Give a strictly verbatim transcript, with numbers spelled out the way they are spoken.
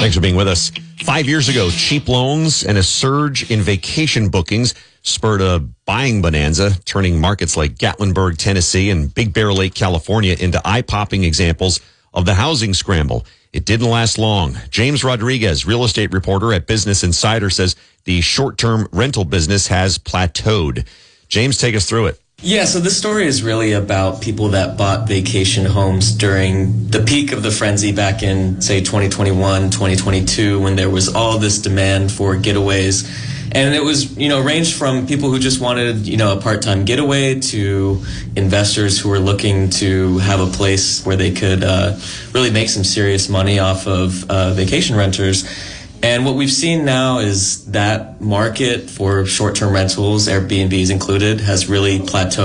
Thanks for being with us. Five years ago, cheap loans and a surge in vacation bookings spurred a buying bonanza, turning markets like Gatlinburg, Tennessee, and Big Bear Lake, California into eye-popping examples of the housing scramble. It didn't last long. James Rodriguez, real estate reporter at Business Insider, says the short-term rental business has plateaued. James, take us through it. Yeah, so this story is really about people that bought vacation homes during the peak of the frenzy back in, say, twenty twenty-one, twenty twenty-two, when there was all this demand for getaways. And it was, you know, ranged from people who just wanted, you know, a part-time getaway to investors who were looking to have a place where they could uh, really make some serious money off of uh, vacation renters. And what we've seen now is that market for short-term rentals, Airbnbs included, has really plateaued.